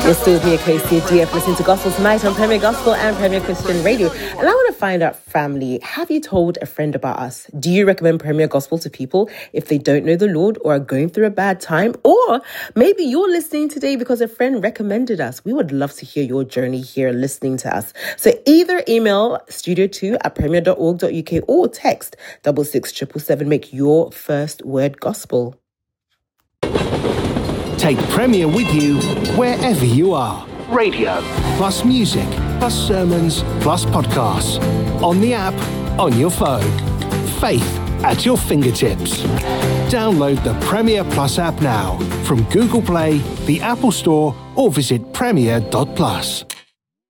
You're still with me, Casey DF, listening to Gospel Tonight on Premier Gospel and Premier Christian Radio. And I want to find out, family, have you told a friend about us? Do you recommend Premier Gospel to people if they don't know the Lord or are going through a bad time? Or maybe you're listening today because a friend recommended us. We would love to hear your journey here listening to us. So either email studio2@premier.org.uk or text 66777. Make your first word gospel. Take Premier with you wherever you are. Radio, plus music, plus sermons, plus podcasts. On the app, on your phone. Faith at your fingertips. Download the Premier Plus app now from Google Play, the Apple Store, or visit premier.plus.